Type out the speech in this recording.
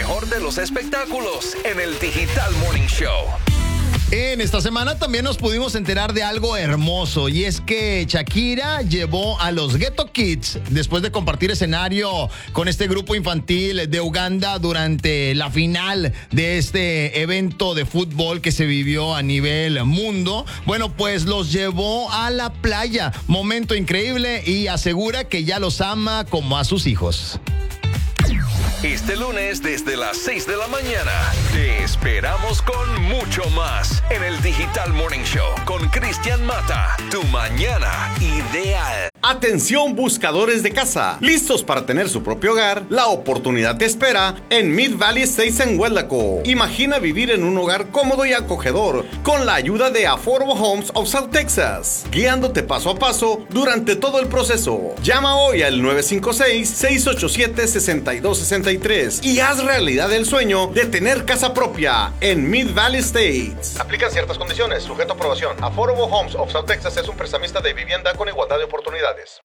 mejor de los espectáculos en el Digital Morning Show. En esta semana también nos pudimos enterar de algo hermoso, y es que Shakira llevó a los Ghetto Kids después de compartir escenario con este grupo infantil de Uganda durante la final de este evento de fútbol que se vivió a nivel mundo. Bueno, pues los llevó a la playa, momento increíble, y asegura que ya los ama como a sus hijos. Este lunes desde las 6 de la mañana te esperamos con mucho más en el Digital Morning Show con Cristian Mata. Tu mañana ideal. Atención buscadores de casa, listos para tener su propio hogar. La oportunidad te espera en Mid Valley Estates en Huelaco. Imagina vivir en un hogar cómodo y acogedor con la ayuda de Affordable Homes of South Texas, guiándote paso a paso durante todo el proceso. Llama hoy al 956-687-6263 y haz realidad el sueño de tener casa propia en Mid Valley Estates. Aplican ciertas condiciones, sujeto a aprobación. Affordable Homes of South Texas es un prestamista de vivienda con igualdad de oportunidades.